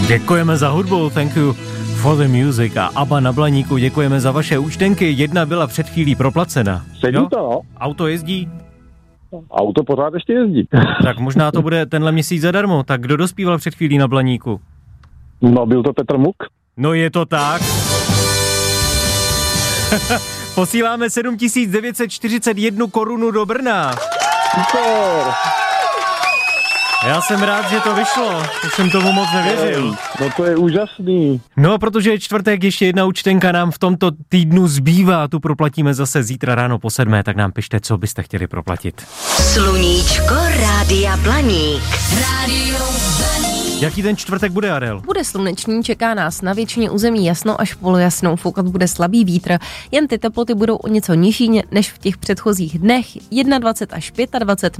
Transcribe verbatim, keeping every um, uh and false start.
Děkujeme za hudbu, thank you for the music. A Abba na Blaníku, děkujeme za vaše účtenky. Jedna byla před chvílí proplacena. Sedí to, no. Auto jezdí? Auto pořád ještě jezdí. Tak možná to bude tenhle měsíc zadarmo. Tak kdo dospíval před chvílí na Blaníku? No, byl to Petr Muk. No je to tak. Posíláme sedm tisíc devět set čtyřicet jedna korunu do Brna. Super. Já jsem rád, že to vyšlo. Už jsem tomu moc nevěřil. No to je úžasný. No, protože je čtvrtek, ještě jedna účtenka nám v tomto týdnu zbývá. Tu proplatíme zase zítra ráno po sedmé, tak nám pište, co byste chtěli proplatit. Sluníčko Rádia Blaník. Rádio Blaník. Jaký ten čtvrtek bude, Adel? Bude slunečný, čeká nás na většině území jasno až polojasnou, foukat bude slabý vítr, jen ty teploty budou o něco nižší než v těch předchozích dnech, dvacet jedna až dvacet pět